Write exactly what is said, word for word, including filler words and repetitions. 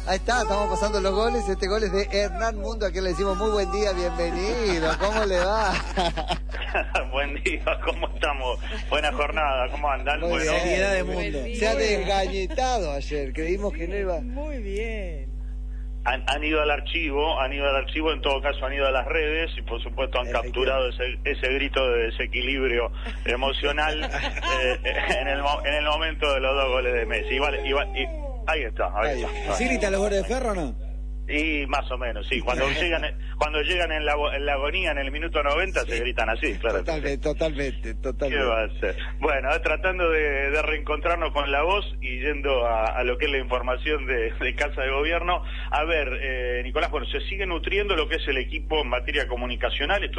Ahí está, estamos pasando los goles. Este gol es de Hernán Mundo, a quien le decimos muy buen día, bienvenido. ¿Cómo le va? Buen día, ¿cómo estamos? Buena jornada, ¿cómo andan? Muy Bueno, bien. de mundo. Se ha desgañetado ayer, creímos que no iba. Muy bien. han, han ido al archivo, han ido al archivo, en todo caso han ido a las redes y por supuesto han capturado ese, ese grito de desequilibrio emocional eh, en, el, en el momento de los dos goles de Messi. Y vale, y, y, ahí está, ahí está. ¿Sí grita los goles de Ferro o no? Y más o menos, sí. Cuando llegan cuando llegan en la, en la agonía, en el minuto noventa, sí, se gritan así, claro. Totalmente, totalmente, totalmente. ¿Qué va a ser? Bueno, tratando de, de reencontrarnos con la voz y yendo a, a lo que es la información de, de Casa de Gobierno. A ver, eh, Nicolás, bueno, se sigue nutriendo lo que es el equipo en materia comunicacional. Esto